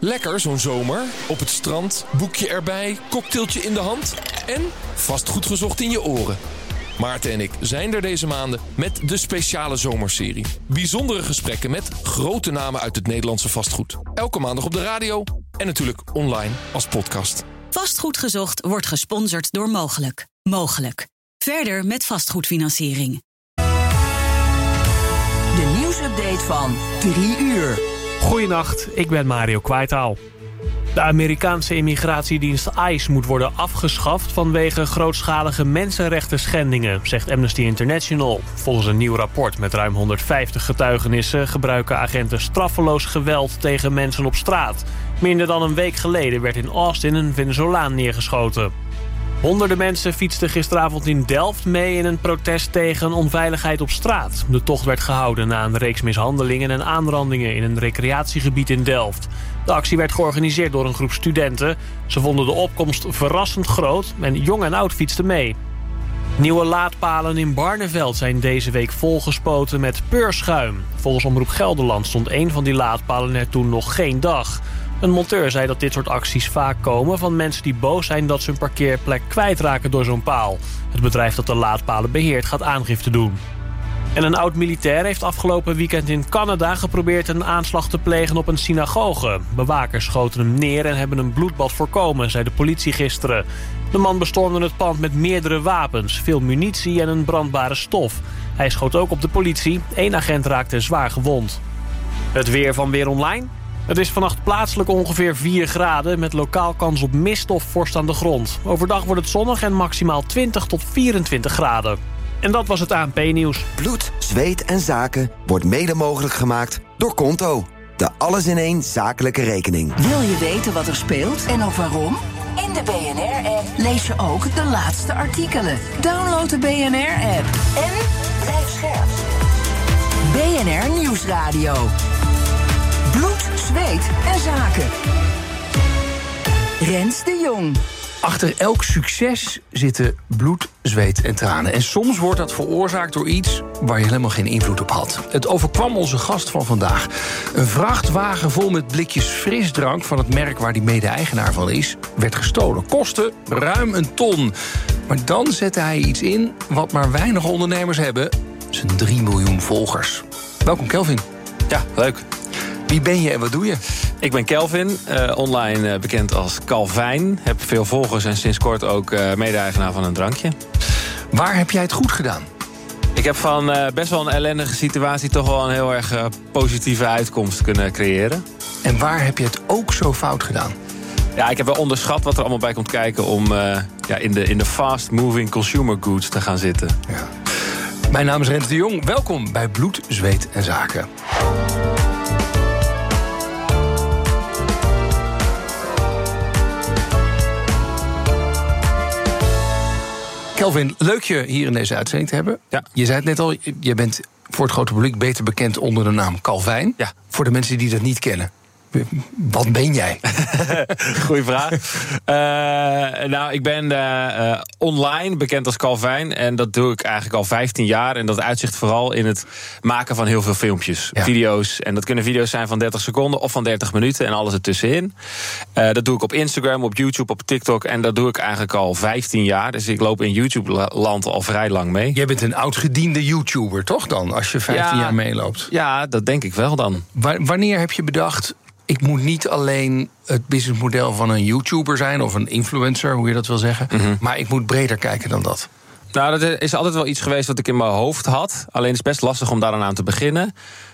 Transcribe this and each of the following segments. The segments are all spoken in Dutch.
Lekker zo'n zomer. Op het strand, boekje erbij, cocktailtje in de hand en vastgoed gezocht in je oren. Maarten en ik zijn er deze maanden met de speciale zomerserie. Bijzondere gesprekken met grote namen uit het Nederlandse vastgoed. Elke maandag op de radio en natuurlijk online als podcast. Vastgoed gezocht wordt gesponsord door Mogelijk. Mogelijk. Verder met vastgoedfinanciering. De nieuwsupdate van 3 uur. Goedenacht, ik ben Mario Kwaitaal. De Amerikaanse immigratiedienst ICE moet worden afgeschaft vanwege grootschalige mensenrechten schendingen, zegt Amnesty International. Volgens een nieuw rapport met ruim 150 getuigenissen gebruiken agenten straffeloos geweld tegen mensen op straat. Minder dan een week geleden werd in Austin een Venezolaan neergeschoten. Honderden mensen fietsten gisteravond in Delft mee in een protest tegen onveiligheid op straat. De tocht werd gehouden na een reeks mishandelingen en aanrandingen in een recreatiegebied in Delft. De actie werd georganiseerd door een groep studenten. Ze vonden de opkomst verrassend groot en jong en oud fietsten mee. Nieuwe laadpalen in Barneveld zijn deze week volgespoten met peurschuim. Volgens Omroep Gelderland stond één van die laadpalen er toen nog geen dag. Een monteur zei dat dit soort acties vaak komen van mensen die boos zijn dat ze hun parkeerplek kwijtraken door zo'n paal. Het bedrijf dat de laadpalen beheert gaat aangifte doen. En een oud-militair heeft afgelopen weekend in Canada geprobeerd een aanslag te plegen op een synagoge. Bewakers schoten hem neer en hebben een bloedbad voorkomen, zei de politie gisteren. De man bestormde het pand met meerdere wapens, veel munitie en een brandbare stof. Hij schoot ook op de politie. 1 agent raakte zwaar gewond. Het weer van Weer Online. Het is vannacht plaatselijk ongeveer 4 graden... met lokaal kans op mist of vorst aan de grond. Overdag wordt het zonnig en maximaal 20 tot 24 graden. En dat was het ANP-nieuws. Bloed, zweet en zaken wordt mede mogelijk gemaakt door Konto. De alles-in-één zakelijke rekening. Wil je weten wat er speelt en ook waarom? In de BNR-app lees je ook de laatste artikelen. Download de BNR-app en blijf scherp. BNR Nieuwsradio. Bloed, zweet en zaken. Rens de Jong. Achter elk succes zitten bloed, zweet en tranen. En soms wordt dat veroorzaakt door iets waar je helemaal geen invloed op had. Het overkwam onze gast van vandaag. Een vrachtwagen vol met blikjes frisdrank van het merk waar die mede-eigenaar van is, werd gestolen. Kostte ruim 1 ton. Maar dan zette hij iets in wat maar weinig ondernemers hebben. Zijn 3 miljoen volgers. Welkom Kelvin. Ja, leuk. Wie ben je en wat doe je? Ik ben Kelvin, online bekend als Calvijn. Heb veel volgers en sinds kort ook mede-eigenaar van een drankje. Waar heb jij het goed gedaan? Ik heb van best wel een ellendige situatie toch wel een heel erg positieve uitkomst kunnen creëren. En waar heb je het ook zo fout gedaan? Ja, ik heb wel onderschat wat er allemaal bij komt kijken om in de fast-moving consumer goods te gaan zitten. Ja. Mijn naam is Rens de Jong. Welkom bij Bloed, Zweet en Zaken. Kelvin, leuk je hier in deze uitzending te hebben. Ja. Je zei het net al, je bent voor het grote publiek beter bekend onder de naam Calvijn. Ja. Voor de mensen die dat niet kennen. Wat ben jij? Goeie vraag. Nou, ik ben online bekend als Calvijn. En dat doe ik eigenlijk al 15 jaar. En dat uitzicht vooral in het maken van heel veel filmpjes. Ja. Video's. En dat kunnen video's zijn van 30 seconden of van 30 minuten. En alles ertussenin. Dat doe ik op Instagram, op YouTube, op TikTok. En dat doe ik eigenlijk al 15 jaar. Dus ik loop in YouTube-land al vrij lang mee. Jij bent een oud-gediende YouTuber, toch dan? Als je 15 jaar meeloopt. Ja, dat denk ik wel dan. Wanneer heb je bedacht, ik moet niet alleen het businessmodel van een YouTuber zijn, of een influencer, hoe je dat wil zeggen, maar ik moet breder kijken dan dat? Nou, dat is altijd wel iets geweest wat ik in mijn hoofd had. Alleen is het best lastig om daar aan te beginnen.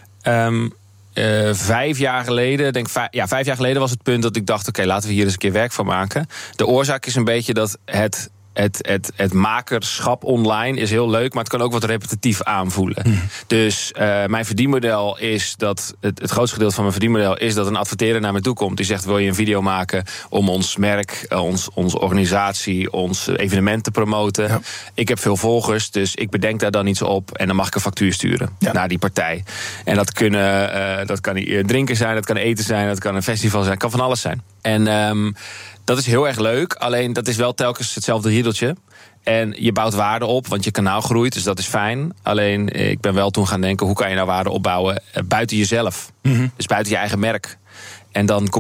5 jaar geleden, 5 jaar geleden was het punt dat ik dacht, oké, laten we hier eens een keer werk van maken. De oorzaak is een beetje dat het makerschap online is heel leuk, maar het kan ook wat repetitief aanvoelen. Dus mijn verdienmodel is dat het grootste gedeelte van mijn verdienmodel is dat een adverteerder naar me toe komt die zegt, wil je een video maken om ons merk, onze organisatie, ons evenement te promoten? Ja. Ik heb veel volgers, dus ik bedenk daar dan iets op en dan mag ik een factuur sturen naar die partij. En dat kan drinken zijn, dat kan eten zijn, dat kan een festival zijn, kan van alles zijn. En dat is heel erg leuk, alleen dat is wel telkens hetzelfde riedeltje. En je bouwt waarde op, want je kanaal groeit, dus dat is fijn. Alleen, ik ben wel toen gaan denken, hoe kan je nou waarde opbouwen buiten jezelf? Dus buiten je eigen merk. En dan kom